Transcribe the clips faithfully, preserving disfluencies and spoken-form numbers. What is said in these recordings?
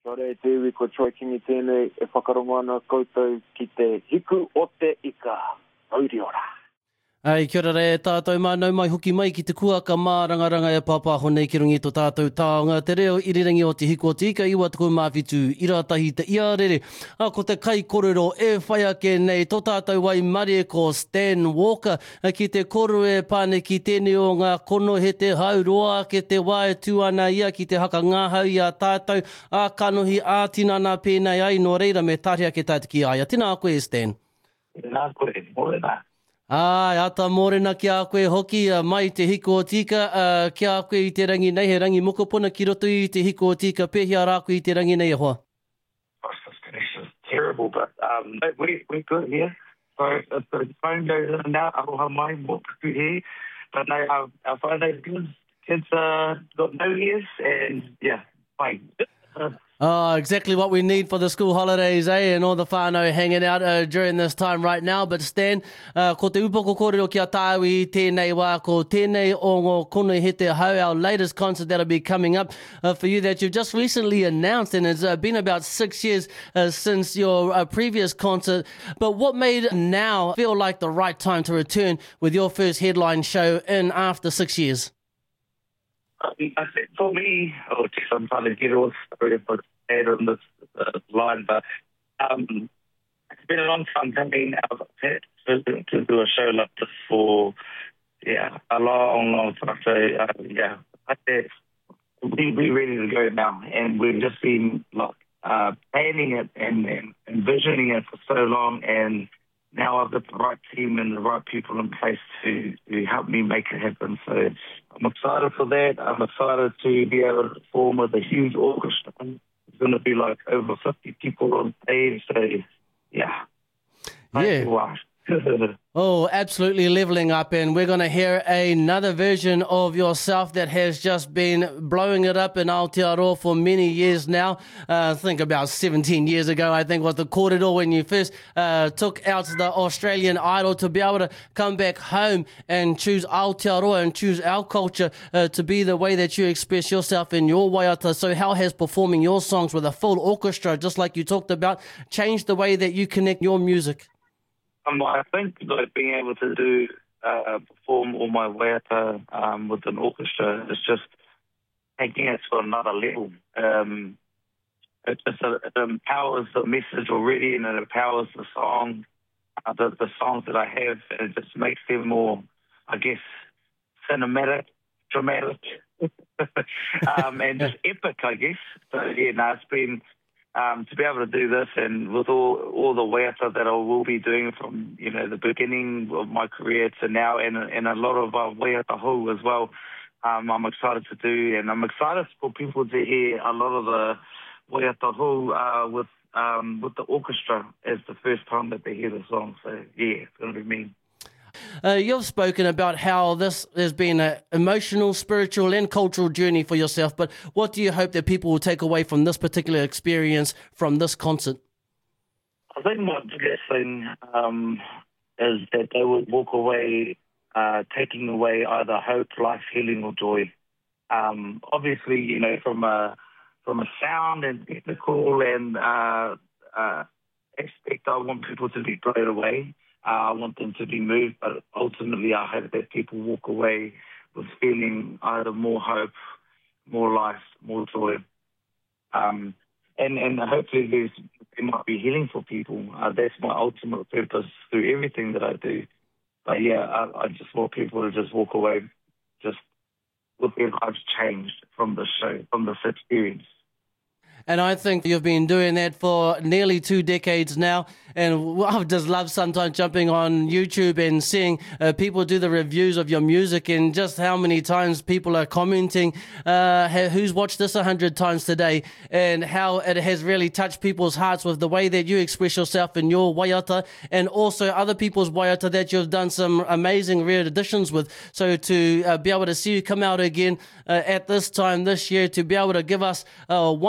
Kia ora e te iwi ko Troy Kingi tēnei e whakarongo ana koutou ki te hiku o te ika. Auri ora. Ai, kia ora re tātou mānau mai hoki mai ki te kuaka mā rangaranga e pāpā honei ki rungi tō tātou tāonga. Te reo irirangi o te hiku o te ika, iwa tuku māwhitu i rātahi te iarere. A ko te kai korero e whai ake nei, tō tātou wai mare ko Stan Walker. Ki te koru e pāne ki tēnei o ngā kono he te hauroa, ke te wae tuana ia ki te haka ngāhau i a tātou. A kanohi a tinana pēnei ai, no reira me tāria ke tātiki aia. Tēnā a koe, Stan. Tēnā koe, mōrena. Ai, ata mōrena ki a koe hoki uh, mai te hiku o tika, uh, ki a koe i te rangi nei, he rangi mokopuna ki roto i te hiku o tika, pēhia rā koe i te rangi nei e hoa. Gosh, this connection's terrible, but um, we, we're good here. So if the phone goes in and out, aroha mai, mō puku he. But no, our, our phone is good. Kids uh, got no ears, and yeah, fine. Oh, exactly what we need for the school holidays, eh? And all the whānau hanging out uh, during this time right now. But Stan, uh, ko te upoko kōrero ki a tāu i tēnei wā, ko tēnei o ngō kono he te hau, our latest concert that'll be coming up uh, for you that you've just recently announced, and it's uh, been about six years uh, since your uh, previous concert. But what made now feel like the right time to return with your first headline show in after six years? I think for me, oh, geez, I'm trying to get all sorry if I add on this uh, line, but um, it's been a long time coming. I've had to, to do a show like this for, yeah, a long, long time. So, uh, yeah, I said, we, we're ready to go now, and we've just been like uh, planning it and, and envisioning it for so long, and now I've got the right team and the right people in place to, to help me make it happen. So I'm excited for that. I'm excited to be able to perform with a huge orchestra. It's going to be like over fifty people on stage. So, yeah. Yeah. Oh, absolutely leveling up, and we're going to hear another version of yourself that has just been blowing it up in Aotearoa for many years now. Uh, I think about seventeen years ago, I think, was the kōrero when you first uh, took out the Australian Idol, to be able to come back home and choose Aotearoa and choose our culture uh, to be the way that you express yourself in your waiata. So how has performing your songs with a full orchestra, just like you talked about, changed the way that you connect your music? Um, I think like being able to do uh, perform all my waiata um, with an orchestra is just taking it to another level. Um, it just uh, it empowers the message already, and it empowers the song, uh, the, the songs that I have, and it just makes them more, I guess, cinematic, dramatic, um, and just epic, I guess. So yeah, no, it's been. Um, to be able to do this, and with all all the waiata that I will be doing from, you know, the beginning of my career to now, and, and a lot of uh, waiata hou as well, um, I'm excited to do, and I'm excited for people to hear a lot of the waiata hou uh, with um, with the orchestra as the first time that they hear the song. So yeah, it's going to be me. Uh, you've spoken about how this has been an emotional, spiritual and cultural journey for yourself, but what do you hope that people will take away from this particular experience from this concert? I think my biggest thing um, is that they would walk away uh, taking away either hope, life, healing or joy. Um, obviously, you know, from a, from a sound and technical and uh, uh, aspect, I want people to be blown away. Uh, I want them to be moved, but ultimately I hope that people walk away with feeling either more hope, more life, more joy. Um, and, and hopefully there's, there might be healing for people. Uh, that's my ultimate purpose through everything that I do. But yeah, I, I just want people to just walk away just with their lives changed from the show, from this experience. And I think you've been doing that for nearly two decades now. And I've just loved sometimes jumping on YouTube and seeing uh, people do the reviews of your music, and just how many times people are commenting uh, who's watched this a hundred times today, and how it has really touched people's hearts with the way that you express yourself in your waiata, and also other people's waiata that you've done some amazing rare additions with. So to uh, be able to see you come out again uh, at this time this year, to be able to give us uh, one of those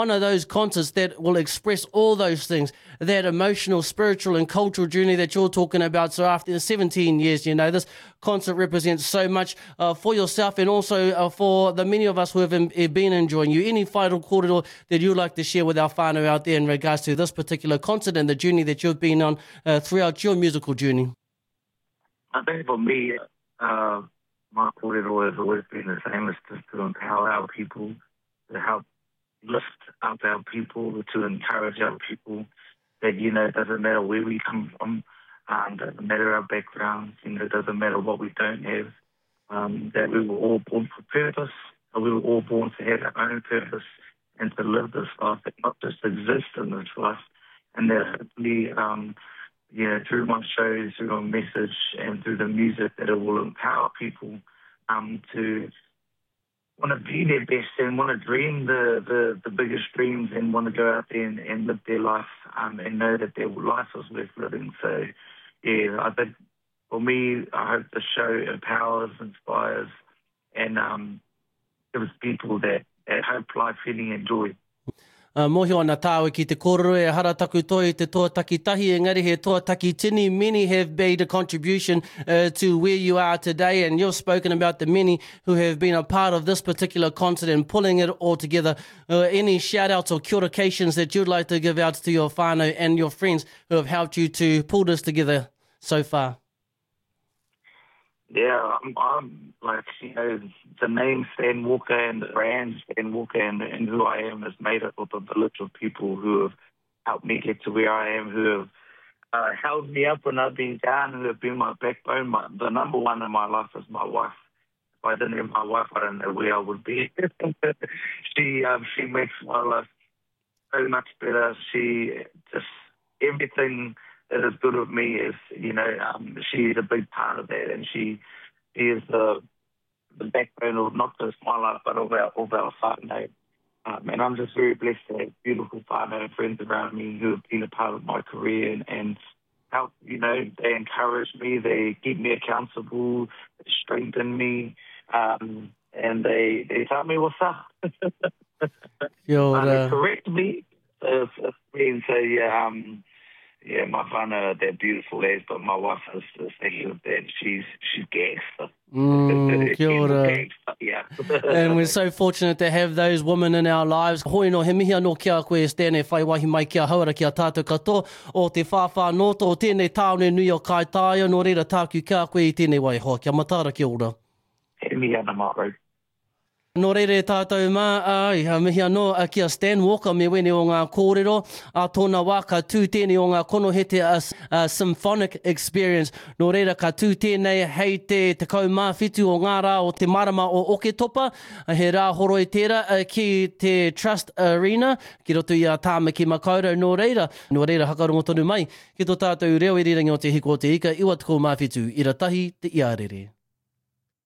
concerts that will express all those things, that emotional, spiritual and cultural journey that you're talking about. So after seventeen years, you know, this concert represents so much uh, for yourself and also uh, for the many of us who have in, been enjoying you. Any final kōrero that you'd like to share with our whānau out there in regards to this particular concert and the journey that you've been on uh, throughout your musical journey? I think for me, uh, my kōrero has always been the same, is just to empower our people, to help lift up our people, to encourage our people that, you know, it doesn't matter where we come from, um, doesn't matter our backgrounds, you know, it doesn't matter what we don't have, um, that we were all born for purpose, and we were all born to have our own purpose and to live this life, and not just exist in this life. And that hopefully, um, you know, through my shows, through my message, and through the music, that it will empower people um, to want to be their best and want to dream the, the, the biggest dreams and want to go out there and, and live their life um, and know that their life is worth living. So, yeah, I think for me, I hope the show empowers, inspires, and um, gives people that, that hope, life, feeling, and joy. Uh, mohi ona tāua ki te kōrero e hara taku toi te toa takitahi, engari he toa taki tini. Many have made a contribution uh, to where you are today, and you've spoken about the many who have been a part of this particular concert and pulling it all together. Uh, any shout-outs or curations that you'd like to give out to your whānau and your friends who have helped you to pull this together so far? Yeah, I'm, I'm like, you know, the name Stan Walker and the brand Stan Walker and, and who I am is made up of a village of people who have helped me get to where I am, who have uh, held me up when I've been down, who have been my backbone. My, the number one in my life is my wife. If I didn't have my wife, I don't know where I would be. she um, she makes my life so much better. She just, everything that is good of me is, you know, um, she is a big part of that, and she, she is the the backbone of not just my life, but of our, of our whānau. Um, and I'm just very blessed to have beautiful whānau and friends around me who have been a part of my career and, and help, you know, they encourage me, they keep me accountable, they strengthen me, um, and they, they tell me what's up. Yo, um, uh... they correct me, uh, and so, yeah, um, yeah, my whānau, they're beautiful as, but my wife is, is thinking of that. She's, she's gangster. Mm, kia ora. Gangster, yeah. And we're so fortunate to have those women in our lives. Hoi no, he mihi anō kia koe e stēnei whai wahi mai kia hauara kia tātou katoa o te whāwha noto o tēnei tāone nui o kai tāia, no reira tāku kia koe i tēnei wai hoa. Kia matara kia ora. He mihi ana mātou. Nō reire tātou mā, ai, uh, mihi anō uh, kia Stan Walker me wene o ngā kōrero, a tōna wā ka tū tēnei o ngā kono he te uh, uh, symphonic experience. Nō reira ka tū tēnei hei te te kaumāwhitu o ngā rā o te marama o Oketopa, uh, he rā horoi tērā uh, ki te Trust Arena, ki roto i a Tāmaki Makaurau. Nō reira, nō reira hakarongo tonu mai, ki tō tātou reo i rirangi o te hiko o te ika, iwa tuko māwhitu, i ratahi te iarere.